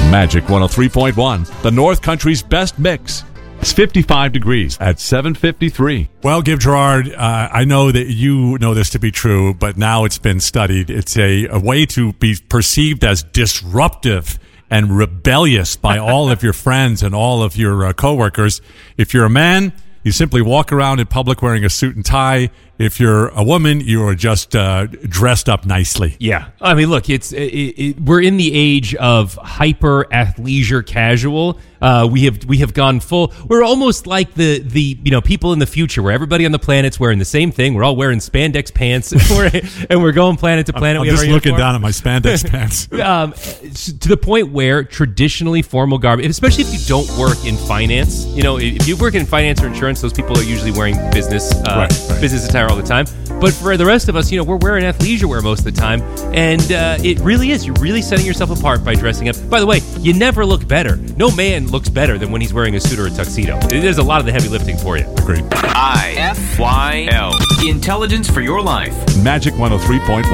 Magic 103.1, the North Country's best mix. It's 55 degrees at 7:53. Well, Give Gerard, I know that you know this to be true, but now it's been studied. It's a way to be perceived as disruptive and rebellious by all of your friends and all of your coworkers. If you're a man, you simply walk around in public wearing a suit and tie. If you're a woman, you are just dressed up nicely. Yeah. I mean, look, we're in the age of hyper athleisure casual. We have gone full. We're almost like the people in the future where everybody on the planet's wearing the same thing. We're all wearing spandex pants and we're going planet to planet. I'm just looking down at my spandex pants. To the point where traditionally formal garb, especially if you don't work in finance, if you work in finance or insurance, those people are usually wearing business attire all the time. But for the rest of us, we're wearing athleisure wear most of the time, and it really is. You're really setting yourself apart by dressing up. By the way, you never look better. No man looks better than when he's wearing a suit or a tuxedo. It does a lot of the heavy lifting for you. Agreed. IFYL. Intelligence for your life. Magic 103.1.